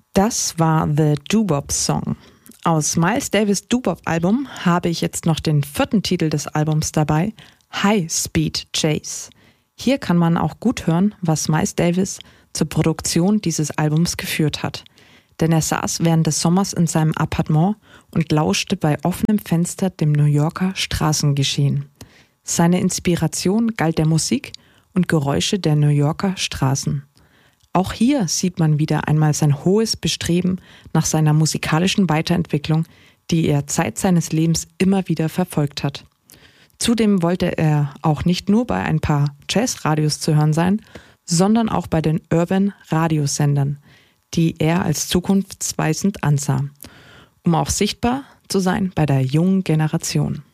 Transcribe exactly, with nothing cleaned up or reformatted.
Das war The Doo-Wop Song. Aus Miles Davis' Doo-Wop-Album habe ich jetzt noch den vierten Titel des Albums dabei, High Speed Chase. Hier kann man auch gut hören, was Miles Davis zur Produktion dieses Albums geführt hat. Denn er saß während des Sommers in seinem Appartement und lauschte bei offenem Fenster dem New Yorker Straßengeschehen. Seine Inspiration galt der Musik und Geräusche der New Yorker Straßen. Auch hier sieht man wieder einmal sein hohes Bestreben nach seiner musikalischen Weiterentwicklung, die er Zeit seines Lebens immer wieder verfolgt hat. Zudem wollte er auch nicht nur bei ein paar Jazzradios zu hören sein, sondern auch bei den Urban-Radiosendern, die er als zukunftsweisend ansah, um auch sichtbar zu sein bei der jungen Generation.